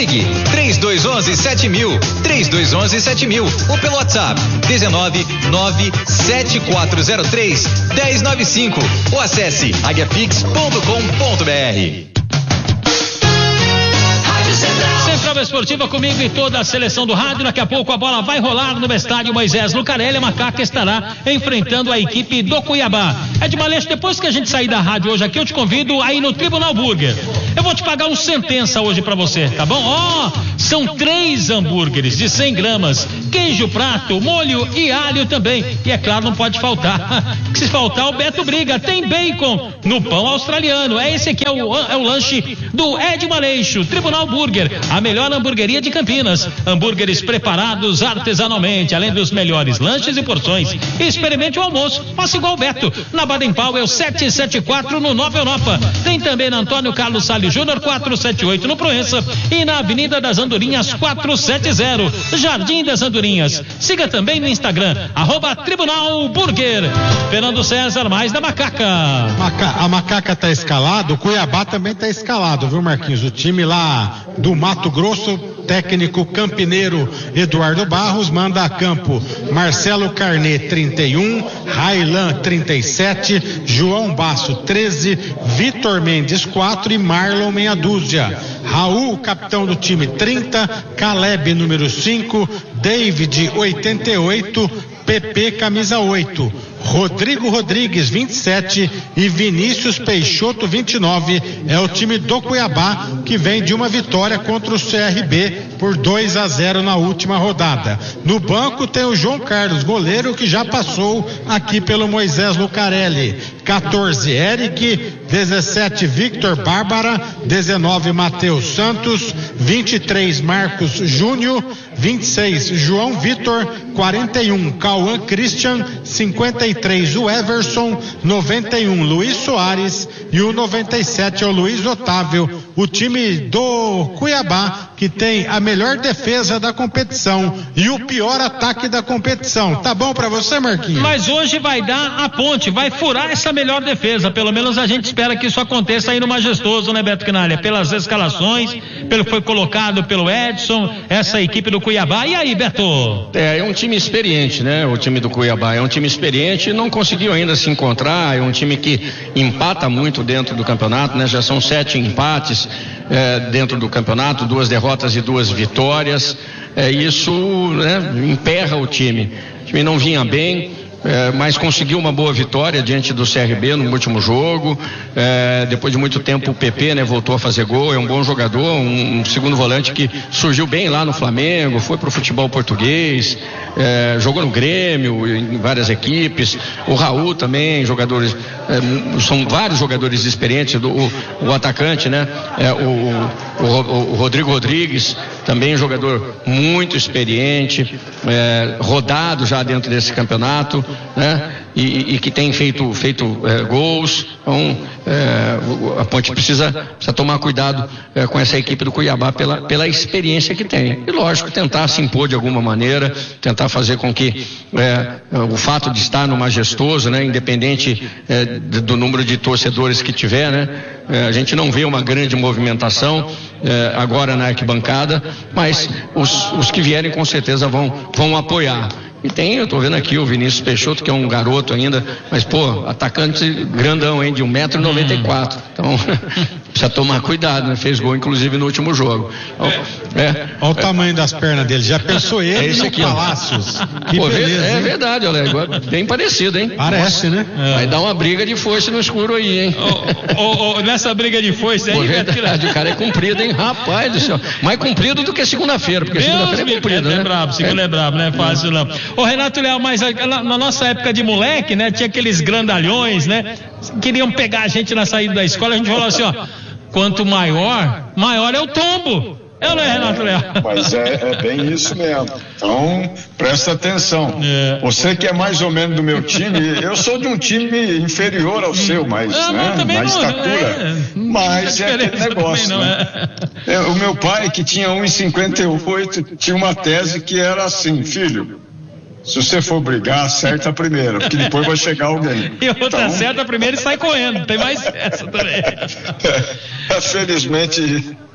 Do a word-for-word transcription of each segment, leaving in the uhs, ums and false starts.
Ligue três dois um um sete mil, três dois um um sete mil ou pelo WhatsApp dezenove nove sete quatro zero três um zero nove cinco ou acesse aguiapix ponto com ponto br. Central Esportiva comigo e toda a seleção do rádio. Daqui a pouco a bola vai rolar no estádio Moisés Lucarelli. A Macaca estará enfrentando a equipe do Cuiabá. Edmar Leixo, depois que a gente sair da rádio hoje aqui, eu te convido a ir no Tribunal Burger. Eu vou te pagar um sentença hoje pra você, tá bom? Ó, oh, são três hambúrgueres de cem gramas, queijo prato, molho e alho também. E é claro, não pode faltar. Se faltar, o Beto briga. Tem bacon no pão australiano. É esse aqui é o, é o lanche do Edmar Leixo. Tribunal Burger, a melhor hamburgueria de Campinas. Hambúrgueres preparados artesanalmente, além dos melhores lanches e porções. Experimente o almoço. Faça igual o Beto. Na Baden Powell setecentos e setenta e quatro no Nova Europa. Tem também na Antônio Carlos Salles Júnior quatrocentos e setenta e oito no Proença e na Avenida das Andorinhas quatrocentos e setenta, Jardim das Andorinhas. Siga também no Instagram, arroba Tribunal Burger. Fernando César, mais da Macaca. Maca, a Macaca tá escalado, o Cuiabá também tá escalado, viu, Marquinhos? O time lá do Mato Grosso, técnico campineiro Eduardo Barros, manda a campo Marcelo Carnet trinta e um, Railan trinta e sete, João Basso treze, Vitor Mendes quatro e Marlon meia dúzia. Raul, capitão do time trinta, Caleb número cinco, David oitenta e oito, P P camisa oito, Rodrigo Rodrigues vinte e sete e Vinícius Peixoto vinte e nove. É o time do Cuiabá que vem de uma vitória contra o C R B por dois a zero na última rodada. No banco tem o João Carlos, goleiro, que já passou aqui pelo Moisés Lucarelli. quatorze Eric, dezessete Victor Bárbara, dezenove Matheus Santos, vinte e três Marcos Júnior, vinte e seis João Vitor, quarenta e um Cauã Christian, cinquenta e três o Everson, noventa e um Luiz Soares e o noventa e sete é o Luiz Otávio. O time do Cuiabá, que tem a melhor defesa da competição e o pior ataque da competição. Tá bom pra você, Marquinhos? Mas hoje vai dar a ponte, vai furar essa melhor defesa. Pelo menos a gente espera que isso aconteça aí no Majestoso, né, Beto Quinalha? Pelas escalações, pelo que foi colocado pelo Edson, essa equipe do Cuiabá. E aí, Beto? É, é um time experiente, né? O time do Cuiabá é um time experiente, não conseguiu ainda se encontrar. É um time que empata muito dentro do campeonato, né? Já são sete empates é, dentro do campeonato, duas derrotas e duas vitórias. É, isso, né, emperra o time. O time não vinha bem. É, mas conseguiu uma boa vitória diante do C R B no último jogo. É, depois de muito tempo o P P, né, voltou a fazer gol. É um bom jogador, um, um segundo volante que surgiu bem lá no Flamengo, foi pro futebol português, é, jogou no Grêmio, em várias equipes. O Raul também, jogadores, é, são vários jogadores experientes. Do, o, o atacante, né, é, o, o, o Rodrigo Rodrigues, também jogador muito experiente, é, rodado já dentro desse campeonato, né? E, e que tem feito, feito é, gols. Então é, a Ponte precisa, precisa tomar cuidado é, com essa equipe do Cuiabá pela, pela experiência que tem. E lógico, tentar se impor de alguma maneira, tentar fazer com que é, o fato de estar no Majestoso, né, independente é, do número de torcedores que tiver, né, é, a gente não vê uma grande movimentação é, agora na arquibancada, mas os, os que vierem com certeza vão, vão apoiar. E tem, eu tô vendo aqui o Vinícius Peixoto, que é um garoto ainda, mas, pô, atacante grandão, hein, de um metro e noventa e quatro. Então, precisa tomar cuidado, né? Fez gol, inclusive, no último jogo. Então, é, olha o é, tamanho das pernas dele, já pensou ele é esse no aqui, Palácios. Que pô, beleza, é hein? verdade, olha, bem parecido, hein? Parece, né? É. Vai dar uma briga de foice no escuro aí, hein? Oh, oh, oh, nessa briga de foice aí, pô, verdade, o cara é comprido, hein? Rapaz do céu. Mais comprido do que segunda-feira, porque segunda-feira é comprido, é, né? É brabo, segunda é, é brabo, não é fácil, não. Ô, Renato Leal, mas na, na nossa época de moleque, né, tinha aqueles grandalhões, né, queriam pegar a gente na saída da escola, a gente falou assim, ó, quanto maior, maior é o tombo. É ou não é, Renato Leal? Mas é, é bem isso mesmo. Então, presta atenção. É. Você que é mais ou menos do meu time, eu sou de um time inferior ao seu, mas, ah, né, na não, estatura. É, mas é aquele negócio, não, né? É. O meu pai, que tinha um e cinquenta e oito, tinha uma tese que era assim, filho, se você for brigar, acerta a primeira, porque depois vai chegar alguém. E outra então... acerta a primeira e sai correndo, tem mais essa também. É, felizmente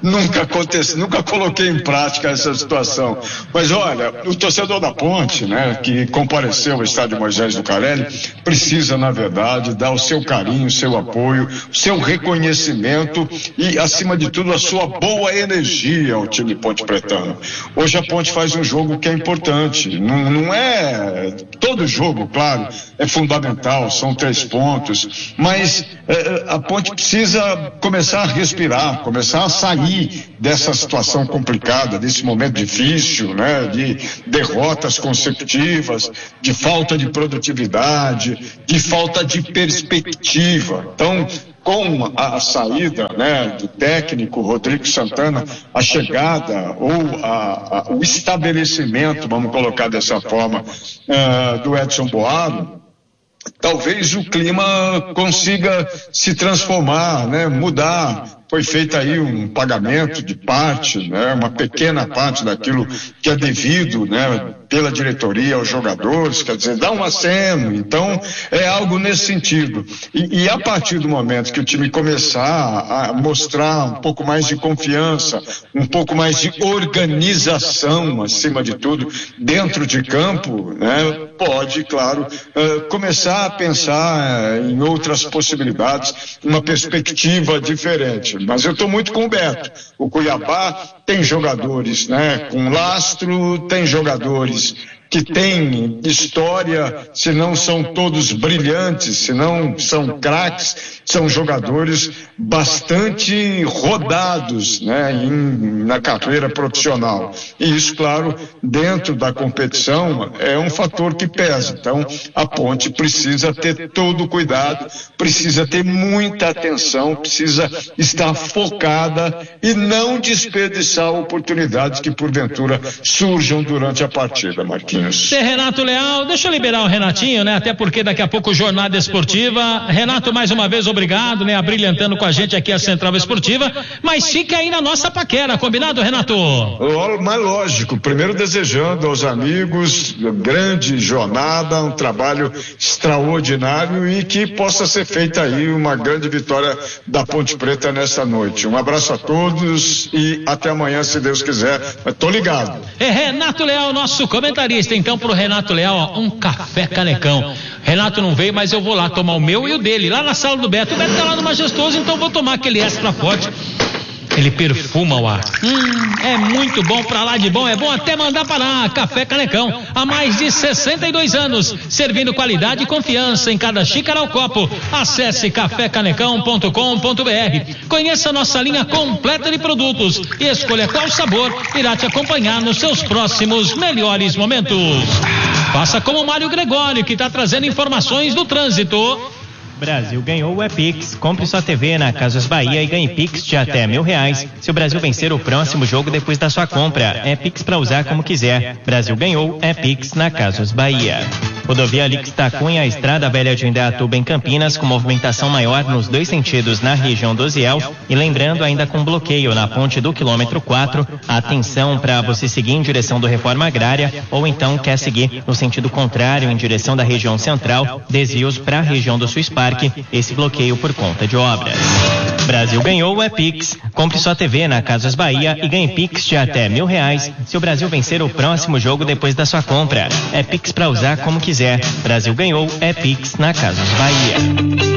nunca aconteceu, nunca coloquei em prática essa situação. Mas olha, o torcedor da Ponte, né, que compareceu ao estádio Moisés Lucarelli, precisa, na verdade, dar o seu carinho, o seu apoio, o seu reconhecimento e, acima de tudo, a sua boa energia ao time Ponte Pretano. Hoje a Ponte faz um jogo que é importante, não, não é todo jogo, claro, é fundamental, são três pontos, mas é, a Ponte precisa começar a respirar, começar a sair dessa situação complicada, desse momento difícil, né, de derrotas consecutivas, de falta de produtividade, de falta de perspectiva. Então, com a, a saída, né, do técnico Rodrigo Santana, a chegada ou a, a, o estabelecimento, vamos colocar dessa forma, uh, do Edson Boaro, talvez o clima consiga se transformar, né, mudar. Foi feito aí um pagamento de parte, né, uma pequena parte daquilo que é devido, né, pela diretoria aos jogadores, quer dizer, dá um aceno. Então, é algo nesse sentido. E, e a partir do momento que o time começar a mostrar um pouco mais de confiança, um pouco mais de organização, acima de tudo, dentro de campo, né, pode, claro, uh, começar a pensar uh, em outras possibilidades, uma perspectiva diferente. Mas eu estou muito com o Beto. O Cuiabá tem jogadores, né, com lastro, tem jogadores que têm história, se não são todos brilhantes, se não são craques, são jogadores bastante rodados, né, em, na carreira profissional. E isso, claro, dentro da competição é um fator que pesa. Então, a Ponte precisa ter todo o cuidado, precisa ter muita atenção, precisa estar focada e não desperdiçar oportunidades que, porventura, surjam durante a partida, Marquinhos. Você, Renato Leal, deixa eu liberar o Renatinho, né? Até porque daqui a pouco Jornada Esportiva. Renato, mais uma vez, obrigado, né? Abrilhantando com a gente aqui a Central Esportiva, mas fica aí na nossa paquera, combinado, Renato? Mas lógico, primeiro desejando aos amigos grande jornada, um trabalho extraordinário e que possa ser feita aí uma grande vitória da Ponte Preta nesta noite. Um abraço a todos e até amanhã, se Deus quiser. Tô ligado. É Renato Leal, nosso comentarista. Então, pro Renato Leal, ó, um café canecão. Renato não veio, mas eu vou lá tomar o meu e o dele, lá na sala do Beto. O Beto tá lá no Majestoso, então vou tomar aquele extra forte. Ele perfuma o ar. Hum, é muito bom, pra lá de bom, é bom até mandar parar. Café Canecão, há mais de sessenta e dois anos, servindo qualidade e confiança em cada xícara ao copo. Acesse café canecão ponto com ponto b r. Conheça nossa linha completa de produtos e escolha qual sabor irá te acompanhar nos seus próximos melhores momentos. Faça como o Mário Gregório, que está trazendo informações do trânsito. Brasil ganhou o Epix. Compre sua T V na Casas Bahia e ganhe Pix de até mil reais. Se o Brasil vencer o próximo jogo depois da sua compra, é Pix para usar como quiser. Brasil ganhou, é Pix na Casas Bahia. Rodovia Lix Tacunha, Estrada Velha de Indaiatuba em Campinas, com movimentação maior nos dois sentidos na região do Ziel. E lembrando, ainda com bloqueio na ponte do quilômetro quatro. Atenção para você seguir em direção do Reforma Agrária ou então quer seguir no sentido contrário em direção da região central, desvios para a região do Swiss Park, esse bloqueio por conta de obras. Brasil ganhou, é Pix. Compre sua T V na Casas Bahia e ganhe Pix de até mil reais. Se o Brasil vencer o próximo jogo depois da sua compra, é Pix para usar como quiser. Brasil ganhou, é Pix na Casas Bahia.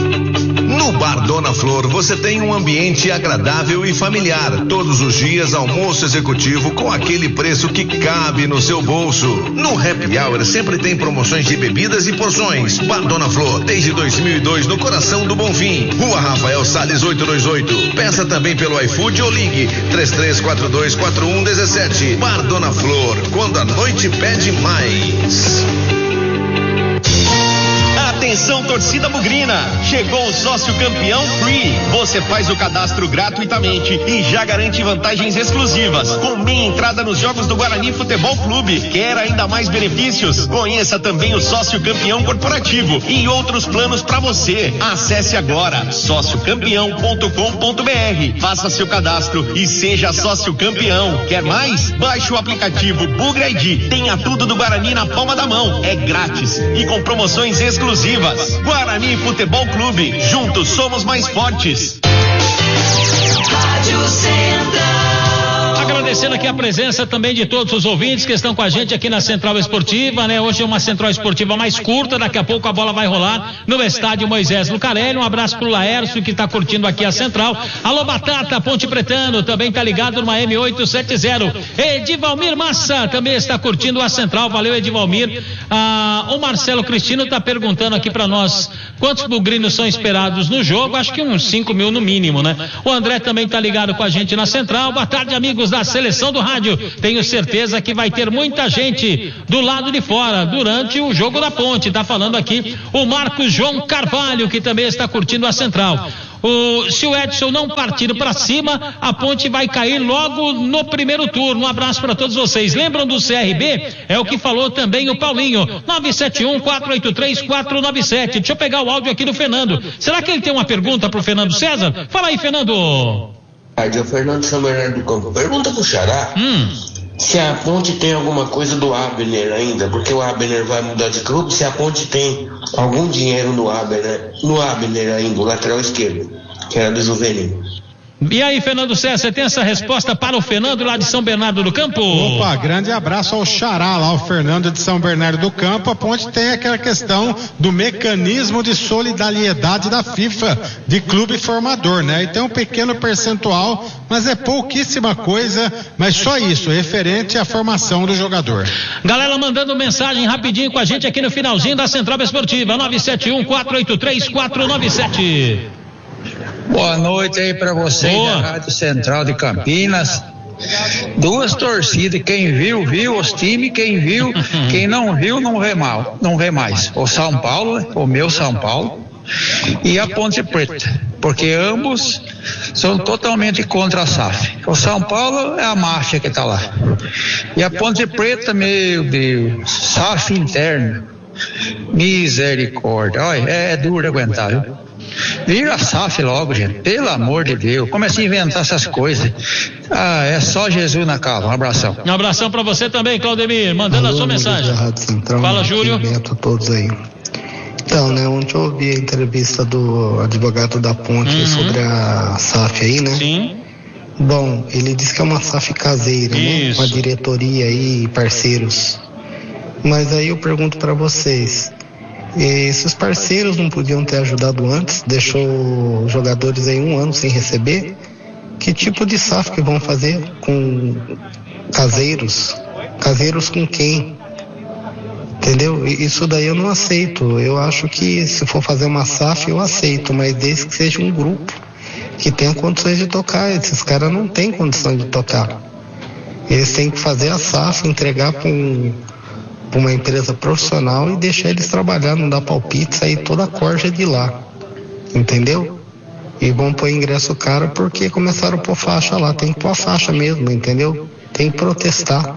No Bar Dona Flor você tem um ambiente agradável e familiar. Todos os dias almoço executivo com aquele preço que cabe no seu bolso. No Happy Hour sempre tem promoções de bebidas e porções. Bar Dona Flor, desde dois mil e dois no coração do Bonfim. Rua Rafael Salles oitocentos e vinte e oito. Peça também pelo iFood ou ligue três três quatro dois quatro um um sete. Bar Dona Flor, quando a noite pede mais. Atenção, torcida bugrina, chegou o sócio campeão Free. Você faz o cadastro gratuitamente e já garante vantagens exclusivas, com meia entrada nos jogos do Guarani Futebol Clube. Quer ainda mais benefícios? Conheça também o sócio campeão corporativo e outros planos para você. Acesse agora sócio campeão ponto com ponto b r. Faça seu cadastro e seja sócio campeão. Quer mais? Baixe o aplicativo Bugra I D. Tenha tudo do Guarani na palma da mão. É grátis e com promoções exclusivas. Guarani Futebol Clube, juntos somos mais fortes. Rádio Central. Agradecendo aqui a presença também de todos os ouvintes que estão com a gente aqui na Central Esportiva, né? Hoje é uma Central Esportiva mais curta, daqui a pouco a bola vai rolar no estádio Moisés Lucarelli. Um abraço pro Laércio que tá curtindo aqui a Central. Alô Batata, Ponte Pretano, também tá ligado numa M oitocentos e setenta. Edivalmir Massa também está curtindo a Central. Valeu, Edivalmir. Ah, o Marcelo Cristino tá perguntando aqui pra nós quantos bugrinos são esperados no jogo. Acho que uns cinco mil no mínimo, né? O André também tá ligado com a gente na Central. Boa tarde, amigos da Seleção do Rádio. Tenho certeza que vai ter muita gente do lado de fora durante o jogo da Ponte. Tá falando aqui o Marcos João Carvalho, que também está curtindo a Central. O, se o Edson não partir para cima, a Ponte vai cair logo no primeiro turno. Um abraço para todos vocês. Lembram do C R B? É o que falou também o Paulinho. nove sete um, quatro oito três, quatro nove sete. Deixa eu pegar o áudio aqui do Fernando. Será que ele tem uma pergunta pro Fernando César? Fala aí, Fernando. O Fernando São Bernardo do Campo. Pergunta pro Xará hum. se a Ponte tem alguma coisa do Abner ainda, porque o Abner vai mudar de clube, se a Ponte tem algum dinheiro no Abner, no Abner ainda, o lateral esquerdo, que era do Juvenil. E aí, Fernando César, você tem essa resposta para o Fernando lá de São Bernardo do Campo? Opa, grande abraço ao Xará lá, o Fernando de São Bernardo do Campo. A Ponte tem aquela questão do mecanismo de solidariedade da FIFA, de clube formador, né? E tem um pequeno percentual, mas é pouquíssima coisa, mas só isso, referente à formação do jogador. Galera mandando mensagem rapidinho com a gente aqui no finalzinho da Central Esportiva, nove sete um, quatro oito três, quatro nove sete. Boa noite aí pra vocês da Rádio Central de Campinas. Duas torcidas, quem viu, viu, os times, quem viu, quem não viu, não vê mal, não vê mais. O São Paulo, o meu São Paulo, e a Ponte Preta, porque ambos são totalmente contra a S A F. O São Paulo é a máfia que tá lá. E a Ponte Preta, meu Deus, S A F interno. Misericórdia, olha, é, é duro aguentar, viu? Vira a S A F logo, gente, pelo amor de Deus, comece a inventar essas coisas. Ah, é só Jesus na causa. Um abração. Um abração pra você também, Claudemir, mandando Alô, a sua mensagem. Central, Fala, Júlio. A todos aí. Então, né, ontem eu ouvi a entrevista do advogado da Ponte uhum. sobre a S A F aí, né? Sim. Bom, ele disse que é uma S A F caseira, Isso. né? Com a diretoria aí, parceiros. Mas aí eu pergunto pra vocês, esses parceiros não podiam ter ajudado antes, deixou os jogadores aí um ano sem receber? Que tipo de S A F que vão fazer com caseiros? Caseiros com quem? Entendeu? Isso daí eu não aceito. Eu acho que se for fazer uma S A F eu aceito, mas desde que seja um grupo que tenha condições de tocar. Esses caras não têm condição de tocar. Eles têm que fazer a S A F, entregar para um uma empresa profissional e deixar eles trabalhar, não dar palpite, sair toda a corja de lá, entendeu? E vão pôr ingresso caro porque começaram a pôr faixa lá, tem que pôr a faixa mesmo, entendeu? Tem que protestar,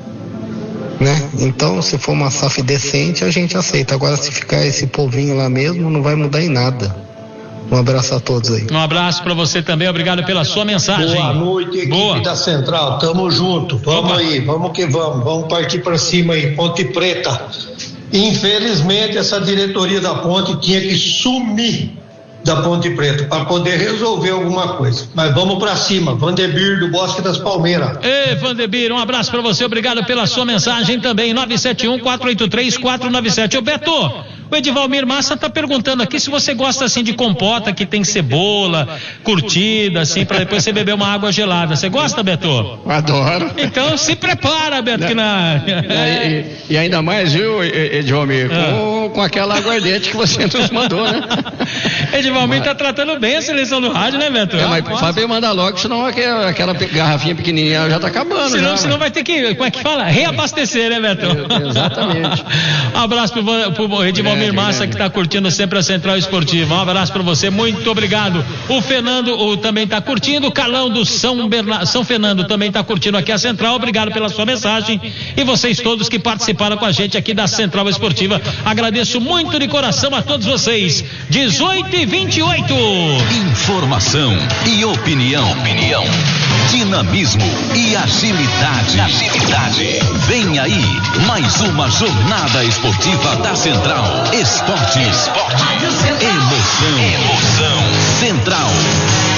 né? Então, se for uma S A F decente, a gente aceita. Agora, se ficar esse povinho lá mesmo, não vai mudar em nada. Um abraço a todos aí. Um abraço para você também, obrigado pela sua mensagem. Boa noite, equipe Boa. da Central, tamo junto, vamos Opa. aí, vamos que vamos, vamos partir para cima aí, Ponte Preta. Infelizmente, essa diretoria da Ponte tinha que sumir da Ponte Preta para poder resolver alguma coisa, mas vamos para cima. Vandebir do Bosque das Palmeiras. Ei, Vandebir, um abraço para você, obrigado pela sua mensagem também, nove sete um, quatro oito três, quatro nove sete. Ô Beto, o Edivalmir Massa tá perguntando aqui se você gosta assim de compota que tem cebola, curtida, assim, para depois você beber uma água gelada. Você gosta, Beto? Adoro. Então se prepara, Beto, que na... e, e ainda mais, viu, Edivalmir, ah. com, com aquela aguardente que você nos mandou, né? Edivalmir tá tratando bem a seleção do rádio, né, Beto? É, mas Fábio manda logo, senão aquela, aquela garrafinha pequenininha já tá acabando. Senão, já, senão vai ter que, como é que fala? Reabastecer, né, Beto? É, exatamente. Um abraço pro, pro Edivalmir é, Massa, é, que tá curtindo sempre a Central Esportiva. Um abraço pra você, muito obrigado. O Fernando o, também tá curtindo, o Carlão do São, Berna, São Fernando também tá curtindo aqui a Central, obrigado pela sua mensagem. E vocês todos que participaram com a gente aqui da Central Esportiva, agradeço muito de coração a todos vocês. dezoito e vinte e oito. Informação e opinião. Opinião. Dinamismo e agilidade. Agilidade. Vem aí mais uma jornada esportiva da Central. Esporte. Esporte. Emoção. Emoção. Central. A rádio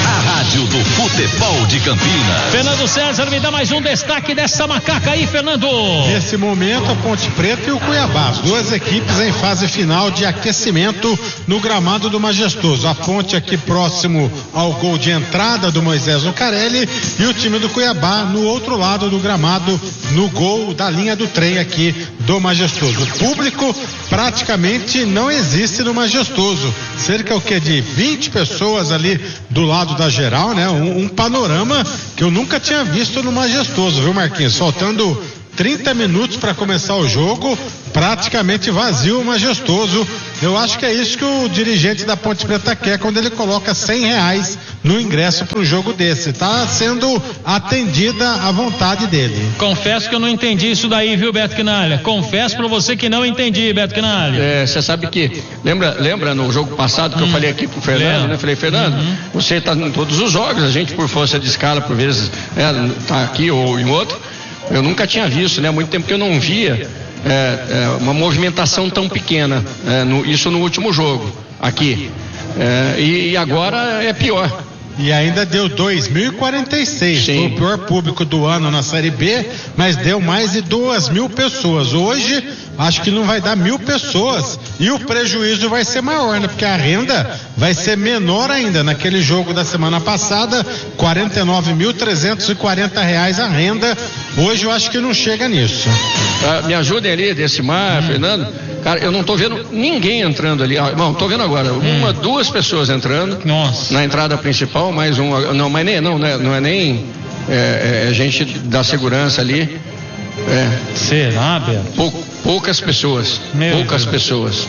rádio do futebol de Campinas. Fernando César, me dá mais um destaque dessa macaca aí, Fernando. Nesse momento, a Ponte Preta e o Cuiabá, as duas equipes em fase final de aquecimento no gramado do Majestoso. A Ponte aqui próximo ao gol de entrada do Moisés Lucarelli e o time do Cuiabá no outro lado do gramado, no gol da linha do trem aqui do Majestoso. O público praticamente não existe no Majestoso. Cerca o que de vinte pessoas ali do lado da geral, né? Um, um panorama que eu nunca tinha visto no Majestoso, viu, Marquinhos? Faltando trinta minutos para começar o jogo, praticamente vazio o Majestoso. Eu acho que é isso que o dirigente da Ponte Preta quer quando ele coloca cem reais no ingresso para um jogo desse. Tá sendo atendida a vontade dele. Confesso que eu não entendi isso daí, viu, Beto Quinalha? Confesso para você que não entendi, Beto Quinalha. É, você sabe que, lembra, lembra no jogo passado que hum, eu falei aqui pro Fernando, lembra. né? Falei, Fernando, uhum. você tá em todos os jogos, a gente por força de escala, por vezes, é, tá aqui ou em outro. Eu nunca tinha visto, né? Há muito tempo que eu não via é, é, uma movimentação tão pequena, é, no, isso no último jogo, aqui. É, e, e agora é pior. E ainda deu dois mil e quarenta e seis, foi o pior público do ano na Série B, mas deu mais de duas mil pessoas. Hoje, acho que não vai dar mil pessoas e o prejuízo vai ser maior, né? Porque a renda vai ser menor ainda. Naquele jogo da semana passada, quarenta e nove mil trezentos e quarenta reais a renda. Hoje eu acho que não chega nisso. Ah, me ajudem ali, Decimar, hum. Fernando. Cara, eu não tô vendo ninguém entrando ali. Ah, bom, tô vendo agora. Hum. Uma, duas pessoas entrando. Nossa. Na entrada principal, mais um. Não, mas nem, não, não é, não é nem é, é, gente da segurança ali. É. Será, Beto? Pou, poucas pessoas. Meu poucas Deus. pessoas.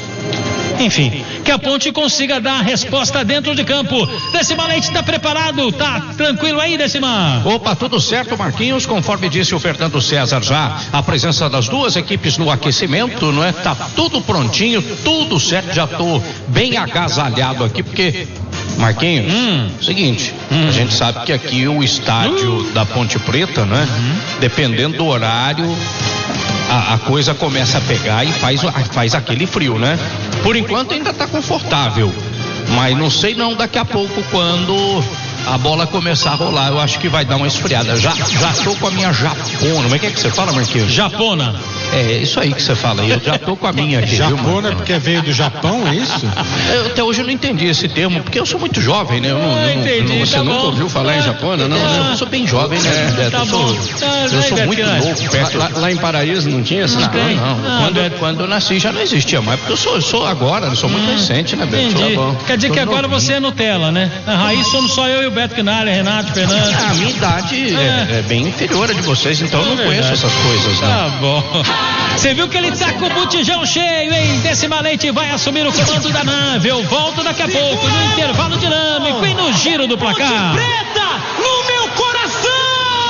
Enfim, que a Ponte consiga dar a resposta dentro de campo. Decimar Leite está preparado, tá tranquilo aí, Decimar? Opa, tudo certo, Marquinhos, conforme disse o Fernando César já, a presença das duas equipes no aquecimento, não é? Tá tudo prontinho, tudo certo, já tô bem agasalhado aqui, porque Marquinhos, hum. seguinte, hum. a gente sabe que aqui o estádio hum. da Ponte Preta, né? Uhum. Dependendo do horário, a, a coisa começa a pegar e faz, faz aquele frio, né? Por enquanto ainda tá confortável, mas não sei não daqui a pouco quando a bola começar a rolar, eu acho que vai dar uma esfriada. Já, já tô com a minha japona. Como é que é que você fala, Marquinhos? Japona. É, isso aí que você fala. Eu já tô com a minha aqui. Japona viu, porque veio do Japão, é isso? Eu, até hoje eu não entendi esse termo, porque eu sou muito jovem, né? Eu não, não, entendi, não, você tá nunca bom. ouviu falar em japona? Não, ah, eu sou bem jovem, né? É, tá eu sou, tá, eu sou muito novo. Perto, lá, lá em Paraíso não tinha essa Não, não. não. Quando, eu, quando eu nasci já não existia mais, porque eu sou, eu sou agora, eu sou muito hum, recente, né, Beto? Entendi. Tá Quer dizer tô que agora novinho. você é Nutella, né? Na raiz somos só eu e o Beto Quinalha, Renato, Fernando. A minha idade é, é bem inferior a de vocês, então eu não conheço essas coisas, né? Tá bom. Você viu que ele tá com o botijão cheio, hein? Decimar Leite vai assumir o comando da nave. Eu volto daqui a pouco no intervalo dinâmico e no giro do placar.